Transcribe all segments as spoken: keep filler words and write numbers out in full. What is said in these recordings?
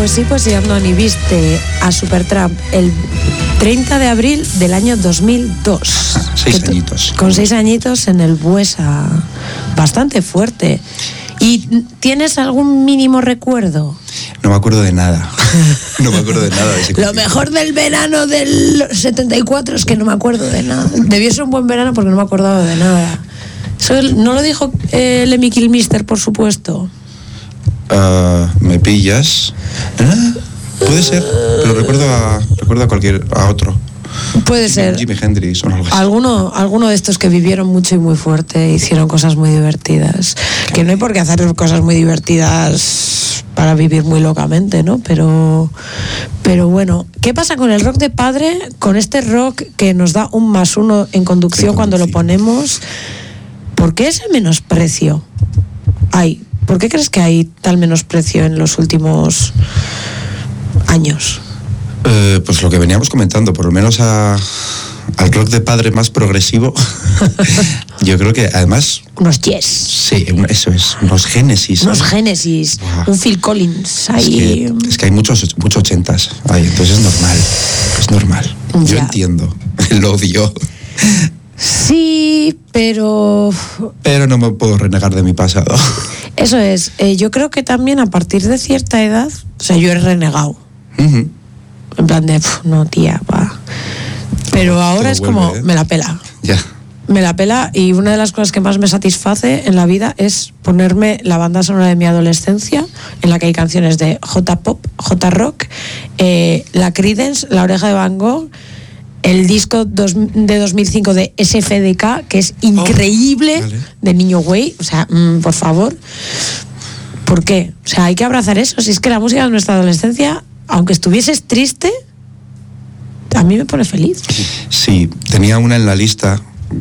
Pues sí, pues sí, Andoni, viste a Supertramp el treinta de abril del año dos mil dos. Ah, seis te, añitos. Con seis añitos en el Buesa. Bastante fuerte. ¿Y tienes algún mínimo recuerdo? No me acuerdo de nada. No me acuerdo de nada de ese Lo concierto. mejor del verano del setenta y cuatro es que no me acuerdo de nada. Debió ser un buen verano porque no me acordaba de nada. Eso no lo dijo eh, Lemmy Kilmister, por supuesto. Uh, me pillas. ¿Eh? Puede ser, pero recuerdo a, recuerdo a cualquier, a otro. Puede ser. Jimi Hendrix o algo así. Alguno, alguno de estos que vivieron mucho y muy fuerte, hicieron cosas muy divertidas. Que no hay por qué hacer cosas muy divertidas para vivir muy locamente, ¿no? Pero, pero bueno, ¿qué pasa con el rock de padre? Con este rock que nos da un más uno en conducción cuando lo ponemos. ¿Por qué ese menosprecio hay? ¿Por qué crees que hay tal menosprecio en los últimos años? Eh, pues lo que veníamos comentando, por lo menos a, al rock de padre más progresivo. Yo creo que además... Unos Yes. Sí, eso es, unos Génesis. Unos Génesis, wow. Un Phil Collins. Ahí. Es que, es que hay muchos, muchos ochentas ahí, entonces es normal, es normal. Ya. Yo entiendo el odio. Sí, pero... Pero no me puedo renegar de mi pasado. Eso es, eh, yo creo que también a partir de cierta edad, o sea, yo he renegado. Uh-huh. En plan de, pff, no tía, va. Pero ahora todo es vuelve, como, ¿eh? Me la pela. Ya. Me la pela, y una de las cosas que más me satisface en la vida es ponerme la banda sonora de mi adolescencia, en la que hay canciones de J-Pop, J-Rock, eh, la Creedence, La Oreja de Van Gogh, el disco dos, de dos mil cinco de S F D K, que es increíble, oh, vale. De Niño Güey, o sea, mmm, por favor. ¿Por qué? O sea, hay que abrazar eso. Si es que la música de nuestra adolescencia, aunque estuvieses triste, a mí me pone feliz. Sí, tenía una en la lista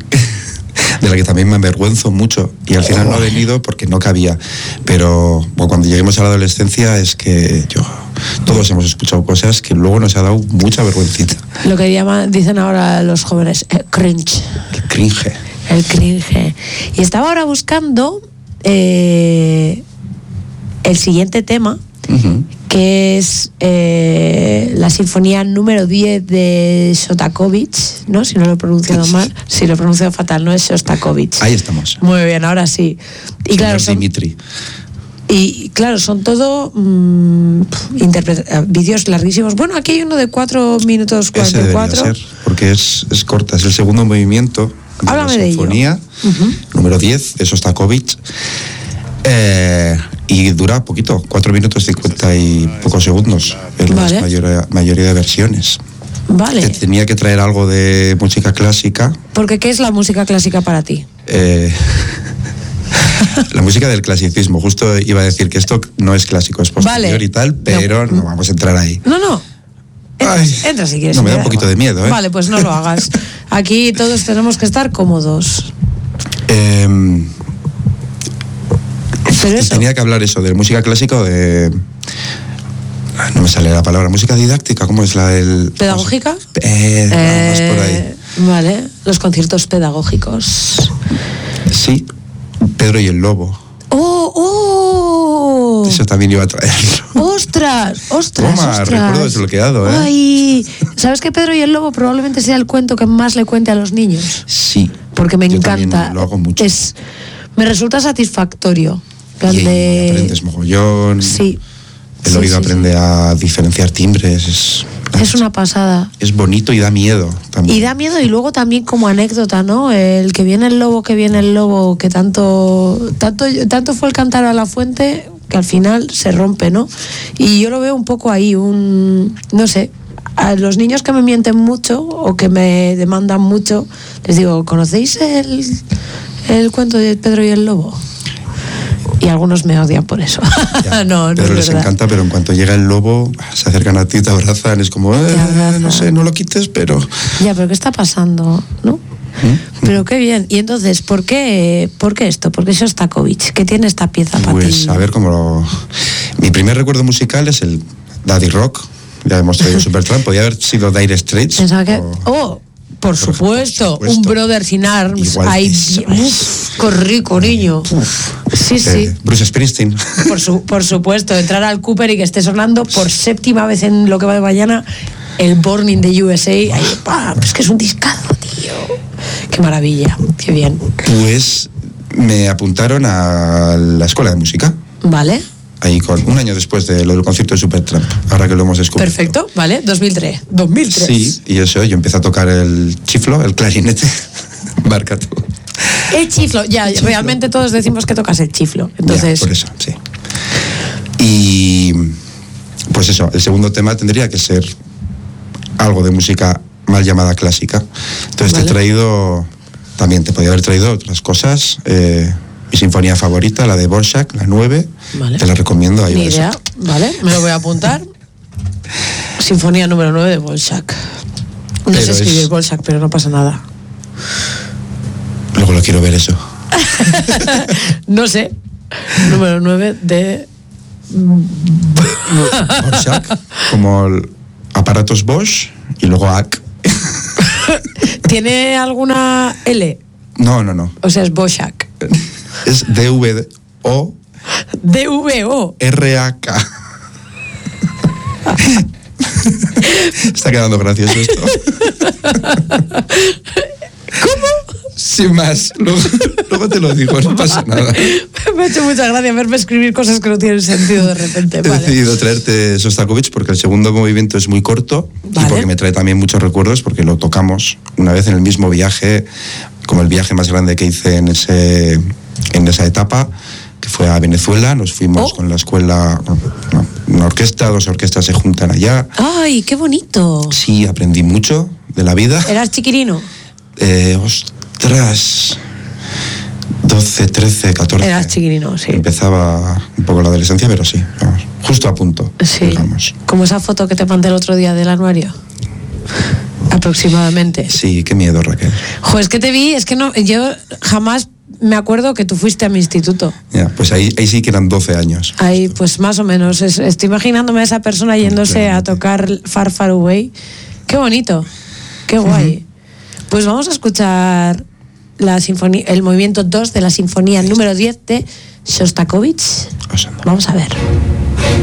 de la que también me avergüenzo mucho, y al final oh. no ha venido porque no cabía, pero bueno, cuando lleguemos a la adolescencia es que yo todos hemos escuchado cosas que luego nos ha dado mucha vergüencita. Lo que llaman, dicen ahora los jóvenes, eh, cringe. El cringe. El cringe. Y estaba ahora buscando eh, el siguiente tema, uh-huh. que es eh, la sinfonía número diez de Shostakovich, ¿no? Si no lo he pronunciado mal, si lo he pronunciado fatal, no es Shostakovich. Ahí estamos. Muy bien, ahora sí. Y Señor claro, son, Dimitri. Y claro, son todo mmm, interpre- vídeos larguísimos. Bueno, aquí hay uno de cuatro minutos cuarenta y cuatro. Ese debería ser, porque es, es corta, es el segundo movimiento de Háblame la sinfonía, de ello. Uh-huh. número diez de Shostakovich. Eh, y dura poquito, cuatro minutos cincuenta y pocos segundos en vale. la mayoría, mayoría de versiones. Vale. Te tenía que traer algo de música clásica. Porque ¿qué es la música clásica para ti? Eh, la música del clasicismo. Justo iba a decir que esto no es clásico, es posterior vale. y tal, pero no. no vamos a entrar ahí. No, no. Entra, Ay, entra si quieres. No, me da un poquito de miedo, ¿eh? Vale, pues no lo hagas. Aquí todos tenemos que estar cómodos. Eh, Pero eso. Tenía que hablar eso, de música clásica o de... No me sale la palabra. ¿Música didáctica? ¿Cómo es la del...? ¿Pedagógica? Eh, eh, vamos por ahí. Vale, los conciertos pedagógicos. Sí, Pedro y el Lobo. ¡Oh, oh! Eso también iba a traerlo. ¡Ostras, ostras, Toma, ostras! recuerdo desbloqueado, ¿eh? ¡Ay! ¿Sabes que Pedro y el Lobo probablemente sea el cuento que más le cuente a los niños? Sí. Porque me yo encanta. Lo hago mucho. Es, me resulta satisfactorio. Y de... aprendes mogollón. Sí. El sí, oído sí, aprende sí. a diferenciar timbres. Es, es una pasada. Es bonito y da miedo también. Y da miedo, y luego también como anécdota, ¿no? El que viene el lobo, que viene el lobo, que tanto, tanto, tanto fue el cantar a la fuente que al final se rompe, ¿no? Y yo lo veo un poco ahí, un... no sé, a los niños que me mienten mucho o que me demandan mucho, les digo, ¿conocéis el, el cuento de Pedro y el Lobo? Y algunos me odian por eso. Ya, no, no pero es les verdad. encanta, pero en cuanto llega el lobo, se acercan a ti, te abrazan, es como, eh, no sé, no lo quites, pero... Ya, pero ¿qué está pasando? ¿No? ¿Mm? Pero qué bien. Y entonces, ¿por qué, ¿por qué esto? ¿Por qué Shostakovich? ¿Qué tiene esta pieza para ti? Pues a ver, como lo... Mi primer recuerdo musical es el Daddy Rock. Ya hemos traído Supertramp. Podría haber sido Dire Straits. Pensaba que... o... ¡Oh! Por supuesto, por supuesto. un Brothers in Arms. Igual Ay, eso uf, qué rico, niño. Uf. Sí, sí. Eh, Bruce Springsteen. Por, su, por supuesto, entrar al Cooper y que esté sonando por séptima vez en lo que va de mañana el Born in the U S A. Ay, pa, pues que es un discazo, tío. Qué maravilla, qué bien. Pues me apuntaron a la escuela de música. Vale. Ahí con un año después de lo del concierto de Supertramp, ahora que lo hemos descubierto. Perfecto, vale, dos mil tres. dos mil tres. Sí, y eso, yo empecé a tocar el chiflo, el clarinete. Marca tú. El chiflo, ya, El chiflo. Realmente todos decimos que tocas el chiflo. Entonces, Ya, por eso, sí. Y pues eso, el segundo tema tendría que ser algo de música mal llamada clásica. Entonces Vale. te he traído, también te podía haber traído otras cosas. Eh, mi sinfonía favorita, la de Dvorak, la nueve. Vale. Te la recomiendo. Ahí ni va eso. idea, ¿vale? Me lo voy a apuntar. Sinfonía número nueve de Dvorak. No Pero sé escribir es- Dvorak, pero no pasa nada. Luego lo quiero ver eso. No sé. Número nueve de... Dvorak, como el aparatos Bosch y luego A C. ¿Tiene alguna L? No, no, no. O sea, es Dvorak. Es D V O D V O. R A K. Está quedando gracioso esto. ¿Cómo? Sin más, luego, luego te lo digo, no pasa nada. Me ha hecho mucha gracia verme escribir cosas que no tienen sentido de repente. He Vale. decidido traerte Sostakovich porque el segundo movimiento es muy corto Vale. y porque me trae también muchos recuerdos porque lo tocamos una vez en el mismo viaje, como el viaje más grande que hice en ese en esa etapa, que fue a Venezuela. Nos fuimos Oh. con la escuela, no, una orquesta, dos orquestas se juntan allá. ¡Ay, qué bonito! Sí, aprendí mucho de la vida. ¿Eras chiquirino? Eh, ostras, doce, trece, catorce. Eras chiquirino, sí. Empezaba un poco la adolescencia, pero sí, vamos, justo a punto, Sí. digamos. Como esa foto que te mandé el otro día del anuario. Aproximadamente. Sí, qué miedo, Raquel. Jo, es que te vi, es que no, yo jamás me acuerdo que tú fuiste a mi instituto. Ya, pues ahí, ahí sí que eran doce años. Ahí, pues más o menos. Es- estoy imaginándome a esa persona yéndose a tocar Far Far Away. Qué bonito, qué guay. Pues vamos a escuchar la sinfonía, el movimiento dos de la sinfonía número diez de Shostakovich. O sea, no. Vamos a ver.